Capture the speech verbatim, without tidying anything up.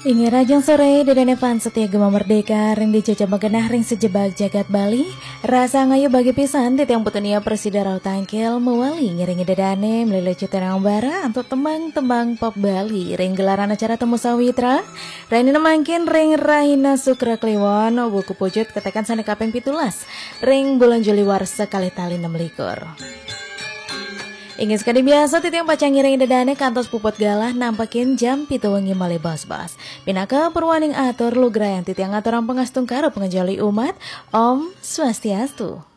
Ingi rajang sore dedene fan setia gema merdeka ring dijajah magenah ring sejebak jagat Bali rasa ngayu bagi pisan titiang putunia presida rau tangkel mewali ngiringi dedane melile cutenang bara untuk tembang-tembang pop Bali ring gelaran acara temu sawitra raini nemangkin ring Rahina Sukra Kliwon buku pujut ketekan sana kapeng pitulas ring bulan Juli warsa kali tali enam likur. Ingin sekali biasa titiang pacang ngiring dedane kantos puput galah nampakin jam pitu wengi male bas-bas. Pinaka perwaning atur lugrayan titiang aturan pengastung karo pengejoli umat Om Swastiastu.